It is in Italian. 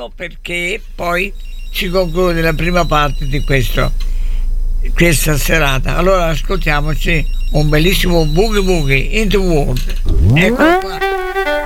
attimo perché poi si conclude la prima parte di questa serata. Allora ascoltiamoci un bellissimo Boogie Boogie in the World. Ecco qua.